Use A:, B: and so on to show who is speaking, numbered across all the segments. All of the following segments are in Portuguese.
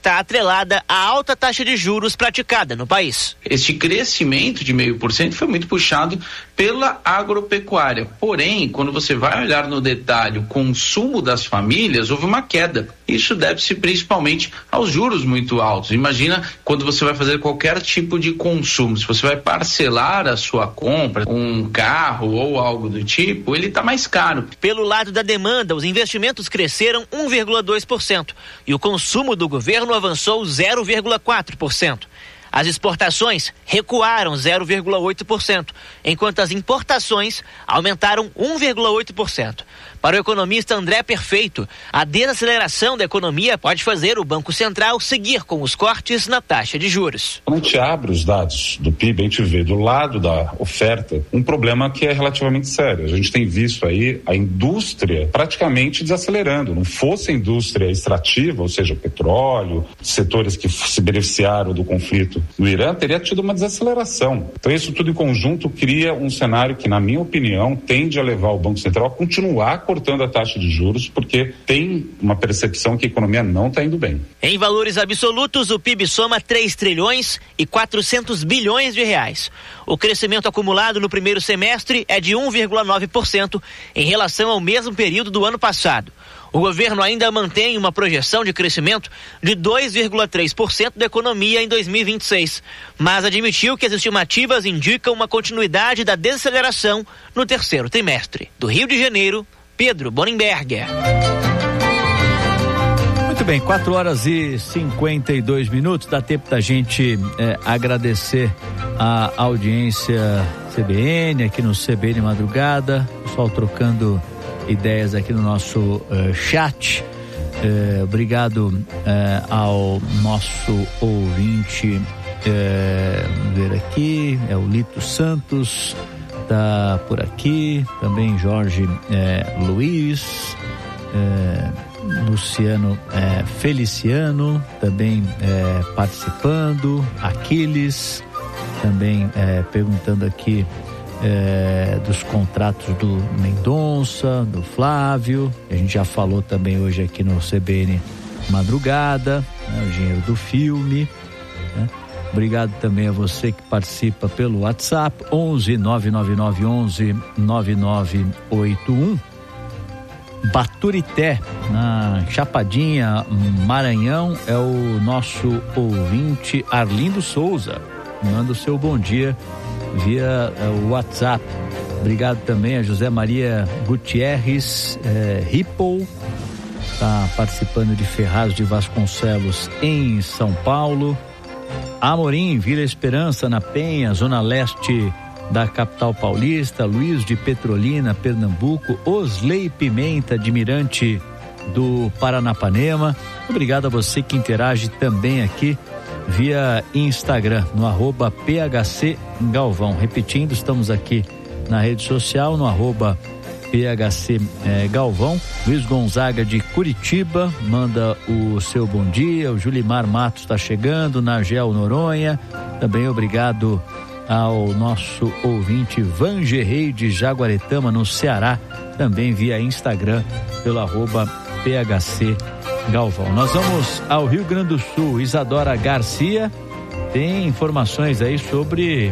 A: está atrelada à alta taxa de juros praticada no país.
B: Este crescimento de 0,5% foi muito puxado pela agropecuária. Porém, quando você vai olhar no detalhe o consumo das famílias, houve uma queda. Isso deve-se principalmente aos juros muito altos. Imagina quando você vai fazer qualquer tipo de consumo, se você vai parcelar a sua compra, um carro ou algo do tipo, ele está mais caro.
A: Pelo lado da demanda, os investimentos cresceram 1,2% e o consumo do governo avançou 0,4%. As exportações recuaram 0,8%, enquanto as importações aumentaram 1,8%. Para o economista André Perfeito, a desaceleração da economia pode fazer o Banco Central seguir com os cortes na taxa de juros.
C: Quando a gente abre os dados do PIB, a gente vê do lado da oferta um problema que é relativamente sério. A gente tem visto aí a indústria praticamente desacelerando. Não fosse a indústria extrativa, ou seja, petróleo, setores que se beneficiaram do conflito no Irã, teria tido uma desaceleração. Então isso tudo em conjunto cria um cenário que, na minha opinião, tende a levar o Banco Central a continuar cortando a taxa de juros, porque tem uma percepção que a economia não está indo bem.
A: Em valores absolutos, o PIB soma 3 trilhões e 400 bilhões de reais. O crescimento acumulado no primeiro semestre é de 1,9% em relação ao mesmo período do ano passado. O governo ainda mantém uma projeção de crescimento de 2,3% da economia em 2026, mas admitiu que as estimativas indicam uma continuidade da desaceleração no terceiro trimestre. Do Rio de Janeiro, Pedro Bonenberger.
D: Muito bem, 4h52. Dá tempo da gente agradecer a audiência CBN, aqui no CBN Madrugada, pessoal trocando ideias aqui no nosso chat. Obrigado ao nosso ouvinte, vamos ver aqui, é o Lito Santos, tá por aqui, também Jorge Luiz, Luciano Feliciano também participando, Aquiles também perguntando aqui dos contratos do Mendonça, do Flávio, a gente já falou também hoje aqui no CBN Madrugada, o dinheiro do filme, né? Obrigado também a você que participa pelo WhatsApp 11 999 11 9981. Baturité, na Chapadinha, Maranhão, é o nosso ouvinte Arlindo Souza. Manda o seu bom dia via o WhatsApp. Obrigado também a José Maria Gutierrez Ripple, está participando de Ferraz de Vasconcelos em São Paulo. Amorim, Vila Esperança, na Penha, zona leste da capital paulista. Luiz de Petrolina, Pernambuco. Osley Pimenta de Mirante do Paranapanema. Obrigado a você que interage também aqui via Instagram, no @PHC Galvão. Repetindo, estamos aqui na rede social, no @PHC Galvão. Luiz Gonzaga de Curitiba manda o seu bom dia. O Julimar Matos está chegando, Nagel Noronha. Também obrigado ao nosso ouvinte Vangerrey de Jaguaretama, no Ceará, também via Instagram, pelo @PHC Galvão. Nós vamos ao Rio Grande do Sul. Isadora Garcia tem informações aí sobre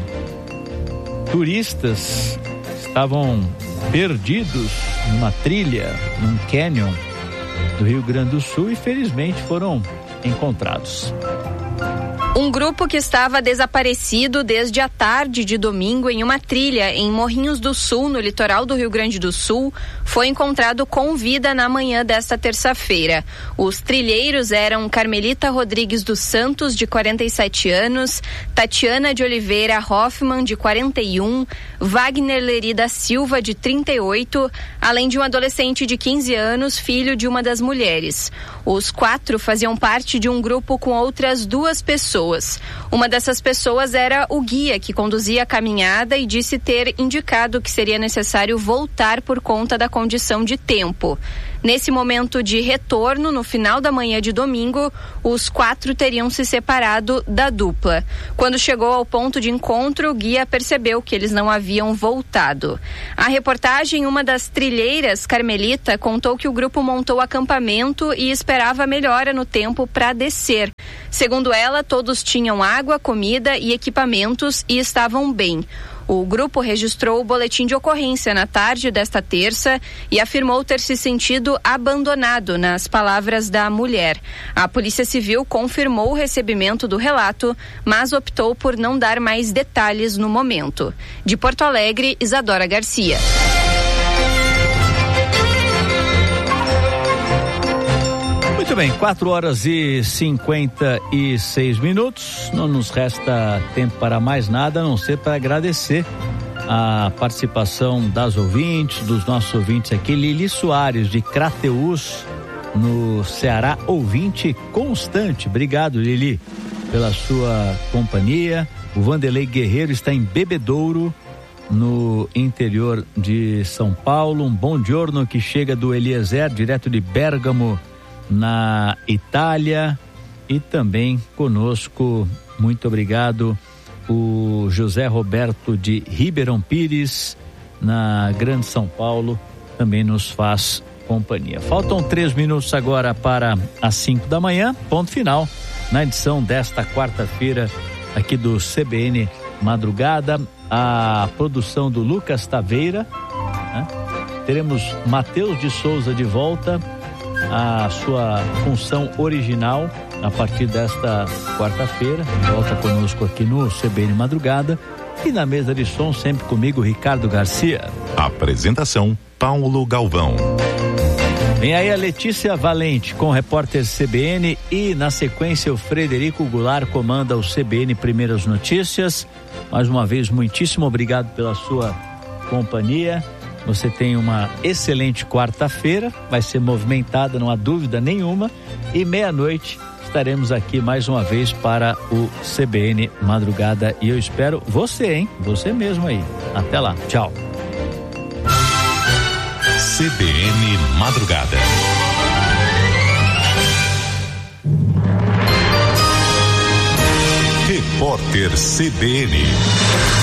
D: turistas que estavam perdidos numa trilha, num canyon do Rio Grande do Sul e felizmente foram encontrados.
E: Um grupo que estava desaparecido desde a tarde de domingo em uma trilha em Morrinhos do Sul, no litoral do Rio Grande do Sul, foi encontrado com vida na manhã desta terça-feira. Os trilheiros eram Carmelita Rodrigues dos Santos, de 47 anos, Tatiana de Oliveira Hoffmann, de 41, Wagner Leri da Silva, de 38, além de um adolescente de 15 anos, filho de uma das mulheres. Os 4 faziam parte de um grupo com outras 2 pessoas. Uma dessas pessoas era o guia que conduzia a caminhada e disse ter indicado que seria necessário voltar por conta da condição de tempo. Nesse momento de retorno, no final da manhã de domingo, os 4 teriam se separado da dupla. Quando chegou ao ponto de encontro, o guia percebeu que eles não haviam voltado. A reportagem, uma das trilheiras, Carmelita, contou que o grupo montou acampamento e esperava melhora no tempo para descer. Segundo ela, todos tinham água, comida e equipamentos e estavam bem. O grupo registrou o boletim de ocorrência na tarde desta terça e afirmou ter se sentido abandonado, nas palavras da mulher. A Polícia Civil confirmou o recebimento do relato, mas optou por não dar mais detalhes no momento. De Porto Alegre, Isadora Garcia.
D: Muito bem, 4h56. Não nos resta tempo para mais nada, a não ser para agradecer a participação das ouvintes, dos nossos ouvintes aqui. Lili Soares, de Crateús, no Ceará, ouvinte constante. Obrigado, Lili, pela sua companhia. O Vanderlei Guerreiro está em Bebedouro, no interior de São Paulo. Um bom giorno que chega do Eliezer, direto de Bérgamo, na Itália. E também conosco, muito obrigado, o José Roberto de Ribeirão Pires, na Grande São Paulo, também nos faz companhia. Faltam 3 minutos agora para as 5 da manhã, ponto final na edição desta quarta-feira aqui do CBN Madrugada. A produção do Lucas Taveira, né? Teremos Matheus de Souza de volta a sua função original a partir desta quarta-feira. Volta conosco aqui no CBN Madrugada. E na mesa de som, sempre comigo, Ricardo Garcia.
F: Apresentação, Paulo Galvão.
D: Vem aí a Letícia Valente com o repórter CBN e, na sequência, o Frederico Goulart comanda o CBN Primeiras Notícias. Mais uma vez, muitíssimo obrigado pela sua companhia. Você tem uma excelente quarta-feira, vai ser movimentada, não há dúvida nenhuma, e meia-noite estaremos aqui mais uma vez para o CBN Madrugada, e eu espero você, hein? Você mesmo aí. Até lá, tchau.
F: CBN Madrugada. Repórter CBN.